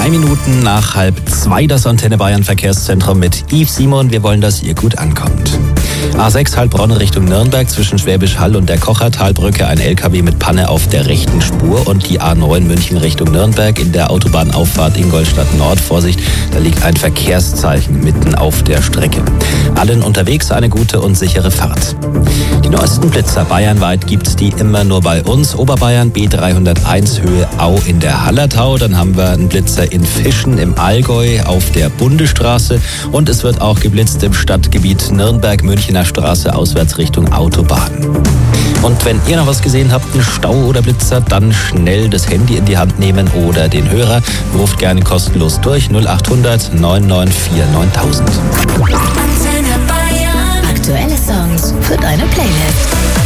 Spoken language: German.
3 Minuten nach 1:30 das Antenne Bayern Verkehrszentrum mit Yves Simon. Wir wollen, dass ihr gut ankommt. A6 Heilbronn Richtung Nürnberg zwischen Schwäbisch Hall und der Kochertalbrücke ein LKW mit Panne auf der rechten Spur und die A9 München Richtung Nürnberg in der Autobahnauffahrt Ingolstadt Nord. Vorsicht, da liegt ein Verkehrszeichen mitten auf der Strecke. Allen unterwegs eine gute und sichere Fahrt. Die neuesten Blitzer bayernweit gibt's die immer nur bei uns. Oberbayern B301 Höhe Au in der Hallertau. Dann haben wir einen Blitzer in Fischen im Allgäu auf der Bundesstraße. Und es wird auch geblitzt im Stadtgebiet Nürnberg-Münchener Straße auswärts Richtung Autobahn. Und wenn ihr noch was gesehen habt, einen Stau oder Blitzer, dann schnell das Handy in die Hand nehmen oder den Hörer. Ruft gerne kostenlos durch 0800 994 9000. Aktuelle Songs für deine Playlist.